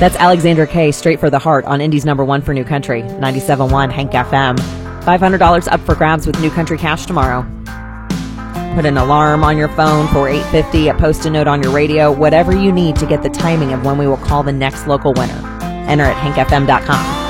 That's Alexandra Kay, straight for the heart on Indy's #1 for New Country, 97.1 Hank FM. $500 up for grabs with New Country Cash tomorrow. Put an alarm on your phone for 8:50, a Post-it note on your radio, whatever you need to get the timing of when we will call the next local winner. Enter at hankfm.com.